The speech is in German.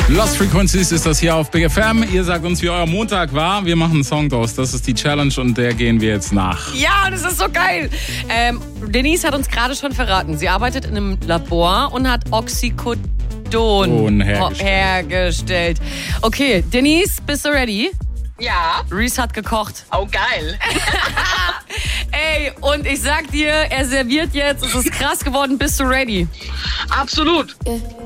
Lost Frequencies ist das hier auf Big FM. Ihr sagt uns, wie euer Montag war. Wir machen einen Song draus. Das ist die Challenge und der gehen wir jetzt nach. Ja, das ist so geil. Denise hat uns gerade schon verraten. Sie arbeitet in einem Labor und hat Oxycodon hergestellt. Okay, Denise, bist du ready? Ja. Reese hat gekocht. Oh, geil. Ey, und ich sag dir, er serviert jetzt. Es ist krass geworden. Bist du ready? Absolut.